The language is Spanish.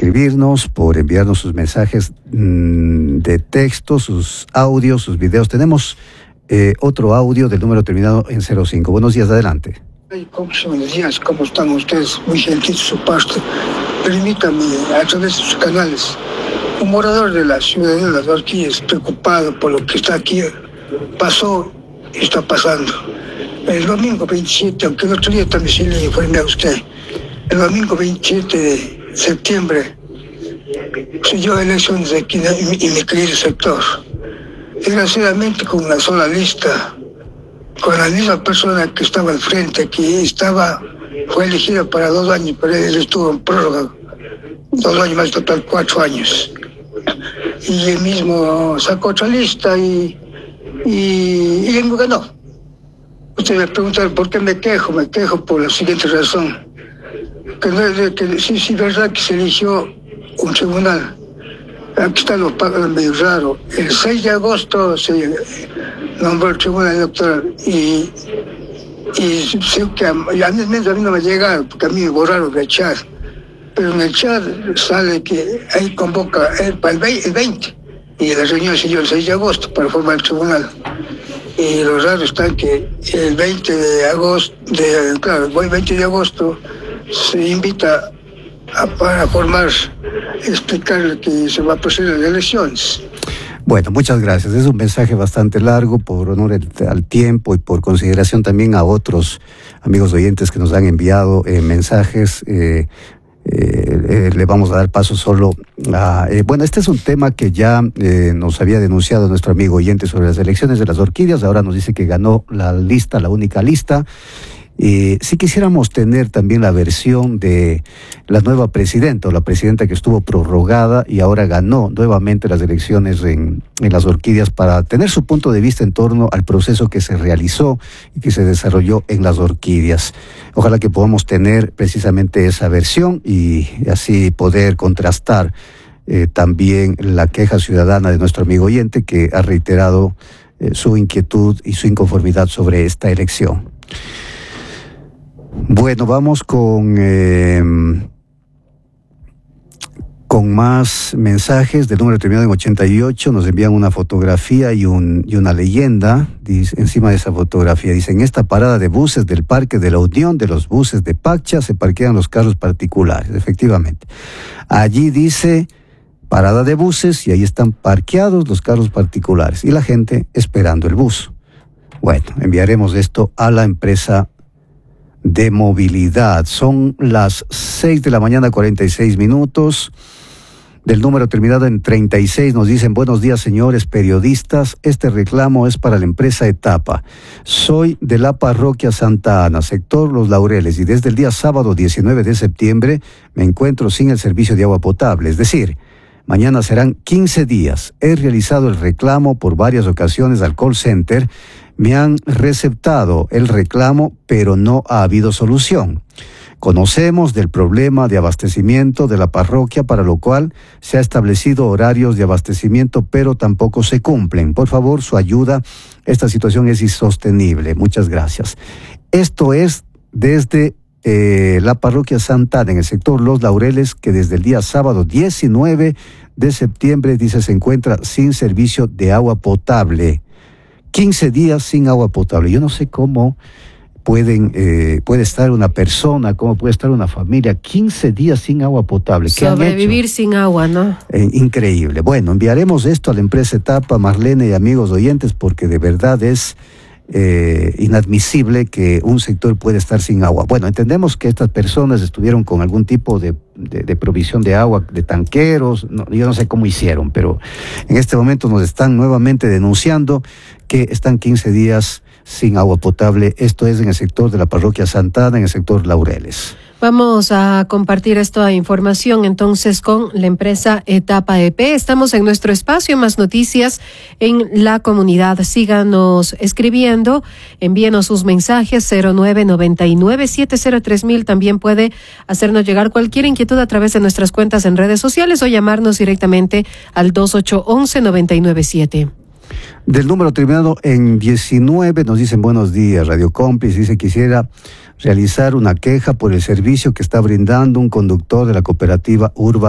escribirnos, por enviarnos sus mensajes de texto, sus audios, sus videos. Tenemos otro audio del número terminado en 05. Buenos días, adelante. Buenos días, ¿cómo están ustedes? Muy gentil su parte. Permítame, a través de sus canales, un morador de la ciudad de Las Orquídeas, preocupado por lo que está aquí, pasó y está pasando. El domingo 27, aunque el otro día también sí le informé a usted, el domingo 27 de septiembre se dio elecciones aquí en mi querido sector. Desgraciadamente con una sola lista, con la misma persona que estaba al frente, fue elegida para 2 años, pero él estuvo en prórroga, 2 años más, total 4 años. Y él mismo sacó otra lista y él no ganó. Usted me pregunta por qué me quejo por la siguiente razón. Sí, es verdad que se eligió un tribunal. Aquí está lo medio raro. El 6 de agosto se nombró el tribunal electoral y sé que a mí no me llegaron, porque a mí me borraron del chat. Pero en el chat sale que ahí convoca para el 20 y la reunión se dio el 6 de agosto para formar el tribunal. Y lo raro está que el 20 de agosto, el 20 de agosto se invita para explicar que se va a proceder a las elecciones. Bueno, muchas gracias. Es un mensaje bastante largo, por honor al tiempo y por consideración también a otros amigos oyentes que nos han enviado mensajes. Le vamos a dar paso solo a... bueno, este es un tema que ya nos había denunciado nuestro amigo oyente sobre las elecciones de Las Orquídeas. Ahora nos dice que ganó la única lista. Sí quisiéramos tener también la versión de la nueva presidenta o la presidenta que estuvo prorrogada y ahora ganó nuevamente las elecciones en Las Orquídeas, para tener su punto de vista en torno al proceso que se realizó y que se desarrolló en Las Orquídeas. Ojalá que podamos tener precisamente esa versión y así poder contrastar también la queja ciudadana de nuestro amigo oyente, que ha reiterado su inquietud y su inconformidad sobre esta elección. Bueno, vamos con más mensajes del número terminado en 88. Nos envían una fotografía y una leyenda. Dice, encima de esa fotografía dice: en esta parada de buses del Parque de la Unión de los buses de Pacha se parquean los carros particulares. Efectivamente, allí dice parada de buses y ahí están parqueados los carros particulares y la gente esperando el bus. Bueno, enviaremos esto a la empresa de movilidad. Son las 6 de la mañana, 46 minutos. Del número terminado en 36 nos dicen: buenos días, señores periodistas. Este reclamo es para la empresa Etapa. Soy de la parroquia Santa Ana, sector Los Laureles, y desde el día sábado 19 de septiembre me encuentro sin el servicio de agua potable. Es decir, mañana serán 15 días. He realizado el reclamo por varias ocasiones al call center. Me han receptado el reclamo, pero no ha habido solución. Conocemos del problema de abastecimiento de la parroquia, para lo cual se ha establecido horarios de abastecimiento, pero tampoco se cumplen. Por favor, su ayuda. Esta situación es insostenible. Muchas gracias. Esto es desde la parroquia Santa Ana, en el sector Los Laureles, que desde el día sábado 19 de septiembre, dice, se encuentra sin servicio de agua potable. 15 días sin agua potable. Yo no sé cómo puede estar una persona, cómo puede estar una familia 15 días sin agua potable. ¿Qué sobrevivir sin agua, ¿no? Increíble. Bueno, enviaremos esto a la empresa Etapa, Marlene y amigos oyentes, porque de verdad es inadmisible que un sector pueda estar sin agua. Bueno, entendemos que estas personas estuvieron con algún tipo de provisión de agua, de tanqueros, yo no sé cómo hicieron, pero en este momento nos están nuevamente denunciando que están 15 días sin agua potable. Esto es en el sector de la parroquia Santa Ana, en el sector Laureles. Vamos a compartir esta información entonces con la empresa Etapa EP. Estamos en nuestro espacio Más Noticias en la comunidad. Síganos escribiendo, envíenos sus mensajes 0999-703,000. También puede hacernos llegar cualquier inquietud a través de nuestras cuentas en redes sociales o llamarnos directamente al 2811-997. Del número terminado en 19 nos dicen: buenos días, Radio Cómplice. Dice: quisiera realizar una queja por el servicio que está brindando un conductor de la cooperativa Urba